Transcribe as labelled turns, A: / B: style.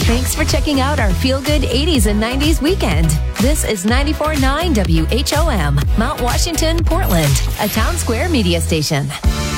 A: Thanks for checking out our Feel Good 80s and 90s weekend. This is 94.9 WHOM, Mount Washington, Portland, a Town Square media station.